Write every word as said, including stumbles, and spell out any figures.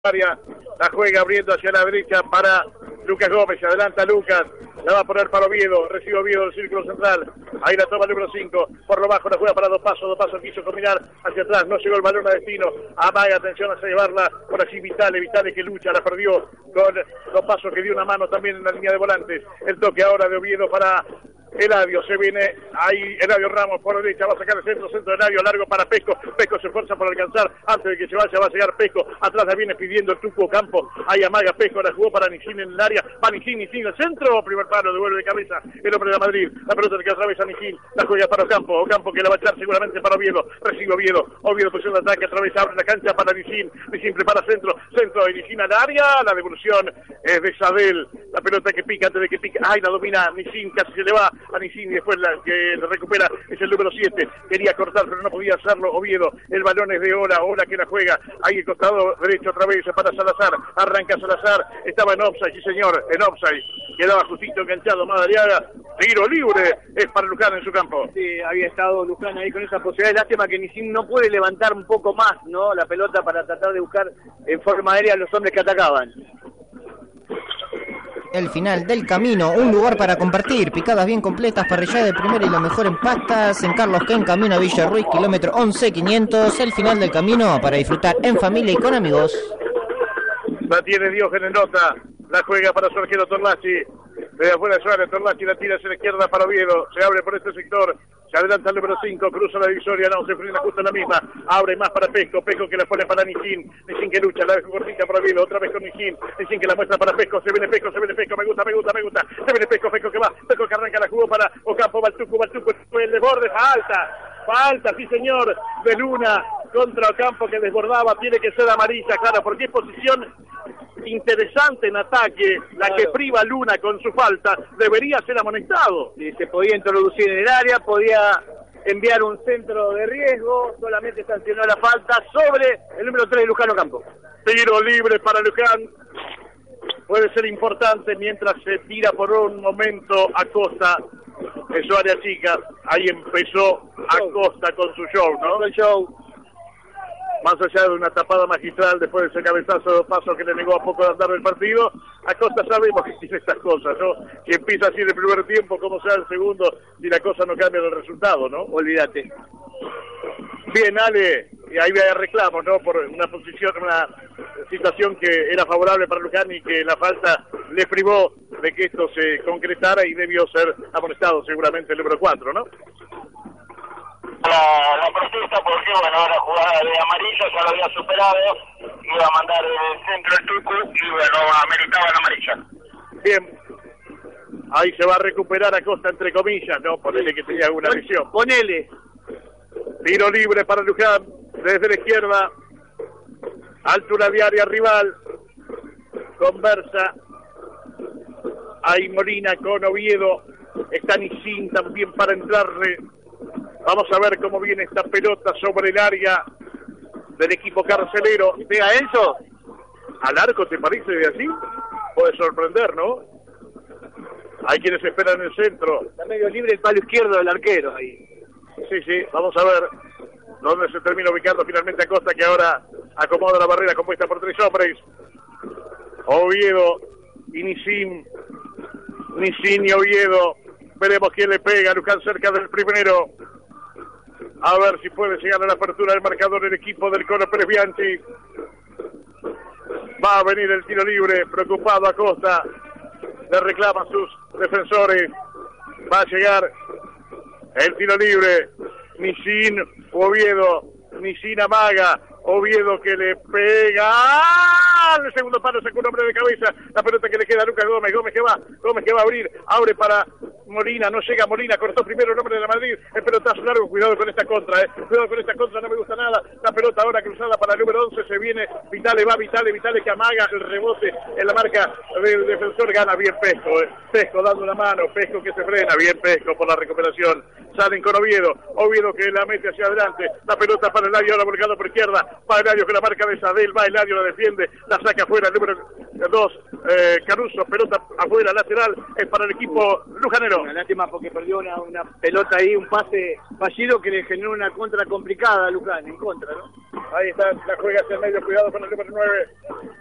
área, la juega abriendo hacia la derecha para Lucas Gómez, se adelanta Lucas, la va a poner para Oviedo, recibe Oviedo del círculo central, ahí la toma el número cinco, por lo bajo la juega para dos pasos, dos pasos quiso combinar hacia atrás, no llegó el balón a destino, amaga, atención hacia llevarla, por allí Vitale, Vitale que lucha, la perdió con dos pasos que dio una mano también en la línea de volantes, el toque ahora de Oviedo para Eladio, se viene ahí Eladio Ramos por derecha, va a sacar el centro, centro de Eladio, largo para Pesco, Pesco se esfuerza por alcanzar, antes de que se vaya va a llegar Pesco, atrás la viene pidiendo el Tuco Campo, ahí amaga Pesco, la jugó para Nijín en el área, va Nijín, Nijín el centro, primer palo, devuelve de cabeza el hombre de Madrid, la pelota que atraviesa Nijín, la juega para Ocampo, Ocampo que la va a echar seguramente para Oviedo, recibe Oviedo, Oviedo posición de ataque, atraviesa, abre la cancha para Nijín, Nijín prepara centro, centro de Nijín al área, la devolución es de Sadel, la pelota que pica antes de que pique, ay la domina Nijín, casi se le va a Nijín y después la que la recupera es el número siete, quería cortar pero no podía hacerlo Oviedo, el balón es de Ola, Ola que la juega, ahí el costado derecho otra vez para Salazar, arranca Salazar, estaba en offside, sí señor, en offside, quedaba justito enganchado Madariaga, tiro libre, es para Luján en su campo. Sí, había estado Luján ahí con esa posibilidad, lástima que Nijín no puede levantar un poco más, ¿no? La pelota para tratar de buscar en forma aérea a los hombres que atacaban. El final del camino, un lugar para compartir, picadas bien completas, parrillada de primera y lo mejor en pastas, en Carlos Ken, camino a Villa Ruiz, kilómetro once quinientos, el final del camino para disfrutar en familia y con amigos. La tiene Diógenes Nota, la juega para su arquero Torlachi, de afuera de Suárez, Torlachi la tira hacia la izquierda para Oviedo, se abre por este sector, se adelanta el número cinco, cruza la divisoria, no, se frena justo en la misma, abre más para Pesco, Pesco que la pone para Nijín, Nijín que lucha, la deja cortita para Oviedo, otra vez con Nijín, Nijín que la muestra para Pesco, se viene Pesco, se viene Pesco, me gusta, me gusta, me gusta, se viene Pesco, Pesco que va, Pesco que arranca la jugó para Ocampo, Baltuco, Baltuco, el desborde, falta, falta, sí señor, de Luna contra Ocampo que desbordaba, tiene que ser amarilla, claro, porque es posición interesante en ataque, la claro. que priva Luna con su falta, debería ser amonestado. Sí, se podía introducir en el área, podía enviar un centro de riesgo, solamente sancionó la falta sobre el número tres de Luján Ocampo. Tiro libre para Luján, puede ser importante mientras se tira por un momento Acosta en su área chica, ahí empezó Acosta con su show, ¿no? El show. Más allá de una tapada magistral después de ese cabezazo de paso que le negó a poco de andar del partido, Acosta sabemos que tiene estas cosas, ¿no? Que empieza así en el primer tiempo, como sea el segundo, y la cosa no cambia el resultado, ¿no? Olvídate. Bien, Ale, y ahí había reclamos, ¿no? Por una posición, una situación que era favorable para Luján y que la falta le privó de que esto se concretara y debió ser amonestado seguramente el número cuatro, ¿no? La, la protesta porque, bueno, la jugada de amarilla ya lo había superado, iba a mandar el centro el Tucu y, bueno, ameritaba la amarilla. Bien, ahí se va a recuperar Acosta, entre comillas, ¿no? Ponele que tenía alguna lesión. Ponele. Tiro libre para Luján, desde la izquierda, altura diaria rival, conversa, ahí Molina con Oviedo, está Nijín también para entrarle. Vamos a ver cómo viene esta pelota sobre el área del equipo carcelero. ¿Pega Enzo? ¿Al arco te parece de así? Puede sorprender, ¿no? Hay quienes esperan en el centro. Está medio libre el palo izquierdo del arquero ahí. Sí, sí, vamos a ver dónde se termina ubicando finalmente Acosta, que ahora acomoda la barrera compuesta por tres hombres. Oviedo y Nijín. Nijín y Oviedo. Veremos quién le pega. Luján cerca del primero. A ver si puede llegar a la apertura del marcador el equipo del Colo Pérez Bianchi. Va a venir el tiro libre, preocupado Acosta. Le reclama a sus defensores. Va a llegar el tiro libre. Nijín, Oviedo. Nijín amaga. Oviedo que le pega. El segundo palo sacó un hombre de cabeza. La pelota que le queda a Lucas Gómez. Gómez que va. Gómez que va a abrir. Abre para Molina. No llega Molina. Cortó primero el hombre de la Madrid. El pelotazo largo. Cuidado con esta contra. Eh. Cuidado con esta contra. No me gusta nada. La pelota ahora cruzada para el número once. Se viene. Vitale va. Vitale. Vitale que amaga el rebote en la marca del defensor. Gana bien Pesco. Eh. Pesco dando la mano. Pesco que se frena. Bien Pesco por la recuperación. salen con Oviedo, Oviedo que la mete hacia adelante, la pelota para Eladio, ahora volcado por izquierda, va Eladio con la marca de Sadel, va Eladio, la defiende, la saca afuera, el número dos, eh, Caruso, pelota afuera, lateral, es para el equipo lujanero. Una lástima porque perdió una, una pelota ahí, un pase fallido que le generó una contra complicada a Luján, en contra, ¿no? Ahí está, la juega hacia el medio, cuidado con el número nueve.